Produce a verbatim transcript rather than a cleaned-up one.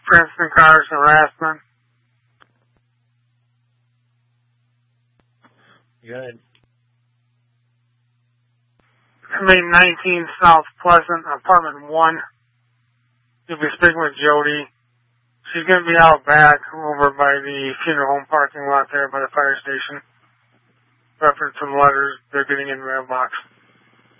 Princeton cars harassment. Good. Main nineteen South Pleasant, apartment one. You'll be speaking with Jody. She's going to be out back over by the funeral home parking lot there by the fire station. Reference some letters they're getting in the mailbox.